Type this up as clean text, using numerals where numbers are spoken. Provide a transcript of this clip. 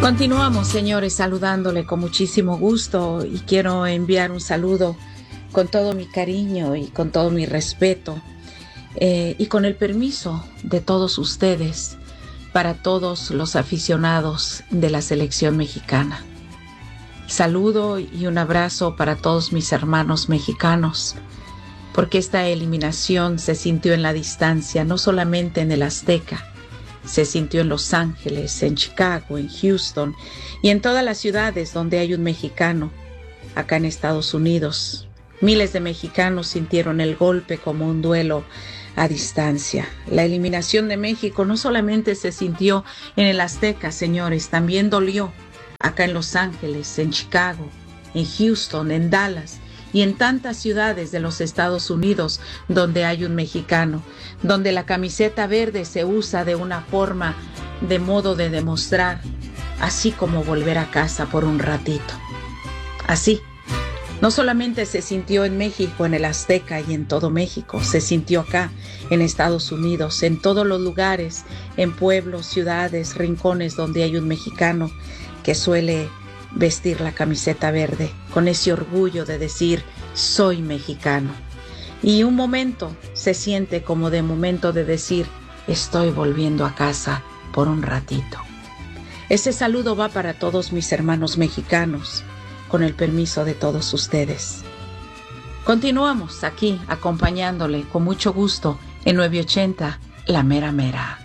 Continuamos, señores, saludándole con muchísimo gusto y quiero enviar un saludo con todo mi cariño y con todo mi respeto y con el permiso de todos ustedes para todos los aficionados de la selección mexicana. Saludo y un abrazo para todos mis hermanos mexicanos, porque esta eliminación se sintió en la distancia, no solamente en el Azteca. Se sintió en Los Ángeles, en Chicago, en Houston y en todas las ciudades donde hay un mexicano. Acá en Estados Unidos, miles de mexicanos sintieron el golpe como un duelo a distancia. La eliminación de México no solamente se sintió en el Azteca, señores, también dolió acá en Los Ángeles, en Chicago, en Houston, en Dallas y en tantas ciudades de los Estados Unidos donde hay un mexicano, donde la camiseta verde se usa de una forma, de modo de demostrar, así como volver a casa por un ratito. Así, no solamente se sintió en México, en el Azteca y en todo México, se sintió acá, en Estados Unidos, en todos los lugares, en pueblos, ciudades, rincones donde hay un mexicano que suele vestir la camiseta verde con ese orgullo de decir soy mexicano, y un momento se siente como de momento de decir estoy volviendo a casa por un ratito. Ese saludo va para todos mis hermanos mexicanos, con el permiso de todos ustedes. Continuamos aquí acompañándole con mucho gusto en 980 La Mera Mera.